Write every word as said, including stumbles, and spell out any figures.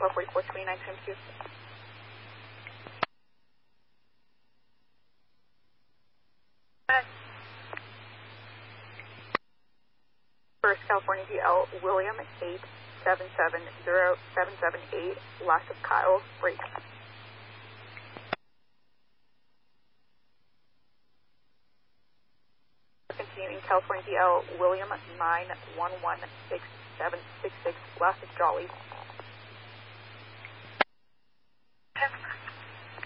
four forty-four twenty-nine times two. First California D L, William eight seven seven zero seven seven eight, last of Kyle, break. Continuing California D L, William nine one one six seven six six, last of Jolly.